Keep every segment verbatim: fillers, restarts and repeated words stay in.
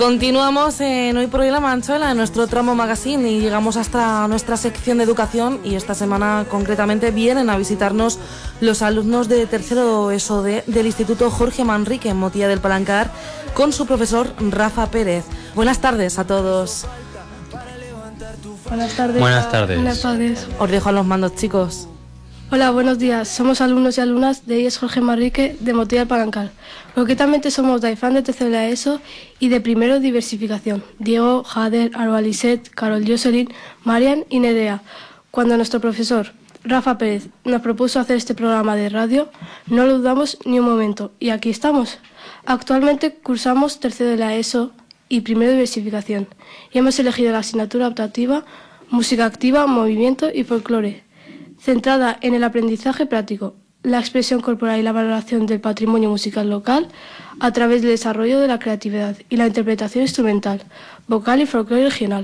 Continuamos en Hoy por Hoy La Manchuela, en nuestro tramo magazine, y llegamos hasta nuestra sección de educación, y esta semana concretamente vienen a visitarnos los alumnos de tercero ESO de, del Instituto Jorge Manrique en Motilla del Palancar con su profesor Rafa Pérez. Buenas tardes a todos. Buenas tardes. Buenas tardes. Buenas tardes. Os dejo a los mandos, chicos. Hola, buenos días. Somos alumnos y alumnas de I E S Jorge Manrique de Motilla del Palancar. Concretamente somos de AIFAN de tercero de la ESO y de primero de diversificación. Diego, Jader, Alba Lisset, Carol Jocelyn, Marian y Nerea. Cuando nuestro profesor Rafa Pérez nos propuso hacer este programa de radio, no lo dudamos ni un momento y aquí estamos. Actualmente cursamos tercero de la ESO y primero de diversificación y hemos elegido la asignatura optativa Música Activa, Movimiento y Folclore, centrada en el aprendizaje práctico, la expresión corporal y la valoración del patrimonio musical local a través del desarrollo de la creatividad y la interpretación instrumental, vocal y folclore regional.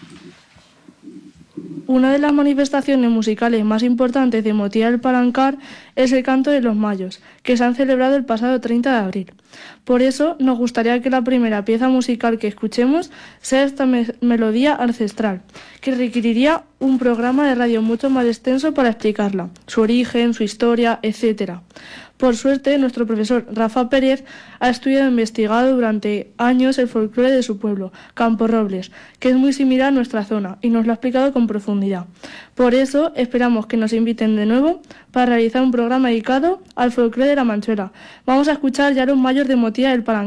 Una de las manifestaciones musicales más importantes de Motilla del Palancar es el Canto de los Mayos, que se han celebrado el pasado treinta de abril. Por eso nos gustaría que la primera pieza musical que escuchemos sea esta me- melodía ancestral, que requeriría un programa de radio mucho más extenso para explicarla, su origen, su historia, etcétera. Por suerte, nuestro profesor Rafa Pérez ha estudiado e investigado durante años el folclore de su pueblo, Campo Robles, que es muy similar a nuestra zona, y nos lo ha explicado con profundidad. Por eso, esperamos que nos inviten de nuevo para realizar un programa dedicado al folclore de la Manchuela. Vamos a escuchar ya a los mayos de Motilla del Palancar.